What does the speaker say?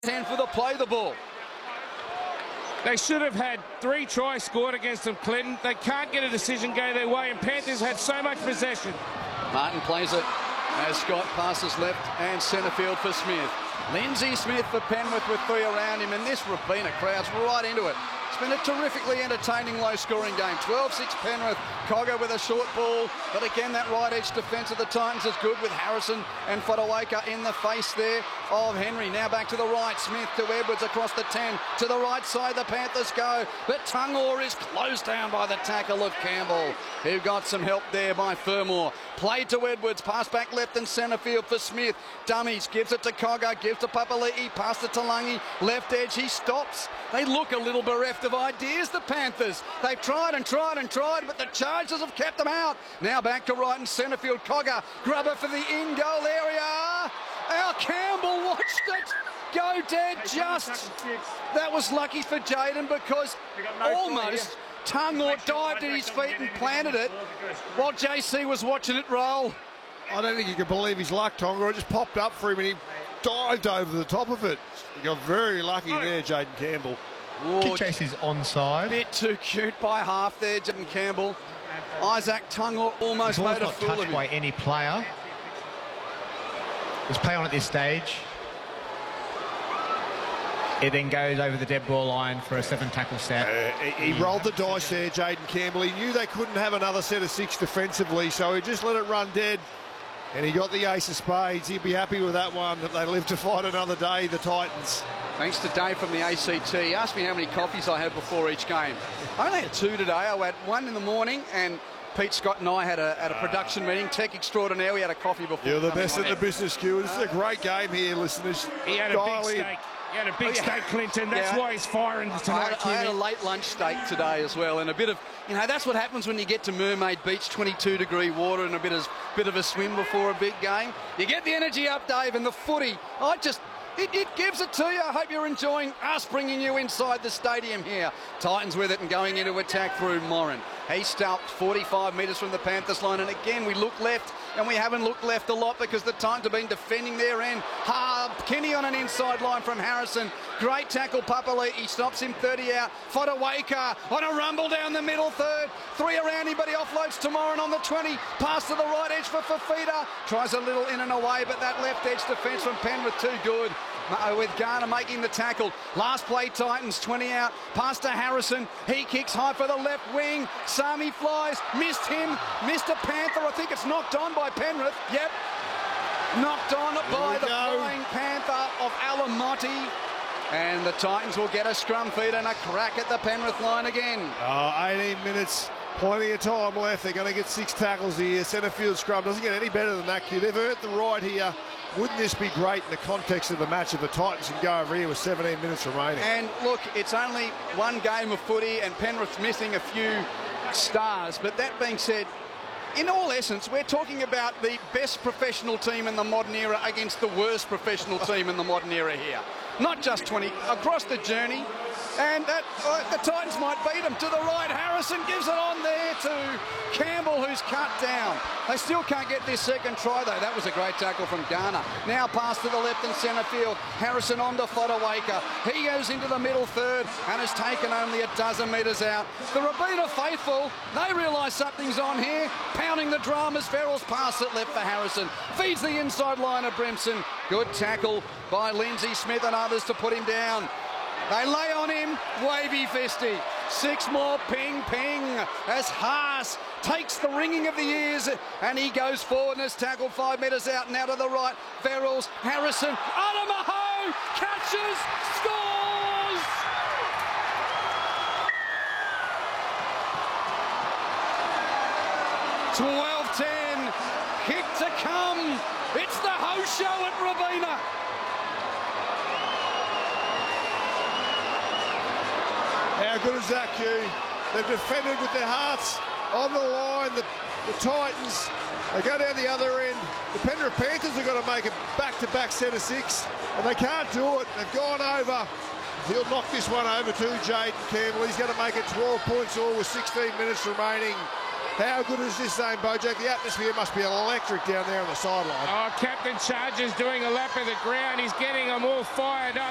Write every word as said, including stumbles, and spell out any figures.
Hand for the play the ball. They should have had three tries scored against them, Clinton. They can't get a decision go their way, and Panthers had so much possession. Martin plays it as Scott passes left and centre field for Smith. Lindsay Smith for Penrith with three around him, and this Robina crowd's right into it. It's been a terrifically entertaining low-scoring game. twelve six Penrith. Cogger with a short ball, but again that right edge defence of the Titans is good with Harrison and Fotuaika in the face there of Henry. Now back to the right, Smith to Edwards across the ten. To the right side the Panthers go, but Tungor is closed down by the tackle of Campbell, who got some help there by Fermor. Played to Edwards, pass back left and centre field for Smith. Dummies, gives it to Cogger, gives to Papali'i, pass it to Lungi, left edge, he stops. They look a little bereft of ideas, the Panthers. They've tried and tried and tried, but the Chargers have kept them out. Now back to right and centre field, Cogger, grubber for the in-goal area. Al Campbell watched it go dead just. That was lucky for Jaden because almost Tungor dived at his feet and planted it while J C was watching it roll. I don't think you can believe his luck, Tonga. It just popped up for him and he dived over the top of it. He got very lucky there, Jaden Campbell. Kick chase is onside. Bit too cute by half there, Jaden Campbell. Isaac Tungor almost The ball's made a not fool of touched him. by any player. There's play on at this stage. It then goes over the dead ball line for a seven tackle set. Uh, he, he rolled the dice there, Jaden Campbell. He knew they couldn't have another set of six defensively, so he just let it run dead. And he got the ace of spades. He'd be happy with that one, that they live to fight another day, the Titans. Thanks to Dave from the A C T. He asked me how many coffees I had before each game. I only had two today. I had one in the morning, and Pete Scott and I had a, at a production meeting, tech extraordinaire. We had a coffee before. You're the best on in the air. business, Q. This is a great game here, listeners. He had a Dial big in. steak. He had a big Oh, yeah. steak, Clinton. That's Yeah. why he's firing I tonight, had, I had a Kimmy. late lunch steak today as well, and a bit of, you know, that's what happens when you get to Mermaid Beach, twenty-two degree water and a bit of, bit of a swim before a big game. You get the energy up, Dave, and the footy. I just, it, it gives it to you. I hope you're enjoying us bringing you inside the stadium here. Titans with it and going into attack through Morin. He stopped forty-five metres from the Panthers line, and again we look left, and we haven't looked left a lot because the Titans have been defending their end. Hard, Kenny on an inside line from Harrison. Great tackle, Papali'i, stops him thirty out. Fotuaika on a rumble down the middle third. Three around him, but he offloads to Morin on the twenty. Pass to the right edge for Fafita. Tries a little in and away, but that left edge defence from Penrith too good. With Garner making the tackle. Last play, Titans, twenty out. Pass to Harrison. He kicks high for the left wing. Sami flies. Missed him. Missed a Panther. I think it's knocked on by Penrith. Yep. Knocked on by the go. flying Panther of Alamotti. And the Titans will get a scrum feed and a crack at the Penrith line again. Oh, eighteen minutes. Plenty of time left. They're going to get six tackles here. Centre field scrum doesn't get any better than that, Q. They've earned the right here. Wouldn't this be great in the context of the match if the Titans can go over here with seventeen minutes remaining? And look, it's only one game of footy and Penrith's missing a few stars. But that being said, in all essence, we're talking about the best professional team in the modern era against the worst professional team in the modern era here. Not just twenty, across the journey. And that, uh, the Titans might beat them. To the right, Harrison gives it on there to Campbell, who's cut down. They still can't get their second try, though. That was a great tackle from Garner. Now pass to the left and centre field. Harrison on to Fotuaika. He goes into the middle third and has taken only a dozen metres out. The Robina faithful, they realise something's on here. Pounding the drum as Farrell's pass it left for Harrison. Feeds the inside line of Brimson. Good tackle by Lindsay Smith and others to put him down. They lay on him, wavy fisty. Six more ping ping as Haas takes the ringing of the ears and he goes forward and is tackled five metres out. Now to the right, Verrills, Harrison, Alamaho catches, scores! twelve ten, kick to come. It's the host show at Robina. How good is that, Q? They've defended with their hearts on the line. The, the Titans, they go down the other end. The Penrith Panthers have got to make a back-to-back set of six, and they can't do it. They've gone over. He'll knock this one over too, Jaden Campbell. He's going to make it twelve points all with sixteen minutes remaining. How good is this game, Bojack? The atmosphere must be electric down there on the sideline. Oh, Captain Charger's doing a lap of the ground. He's getting them all fired up.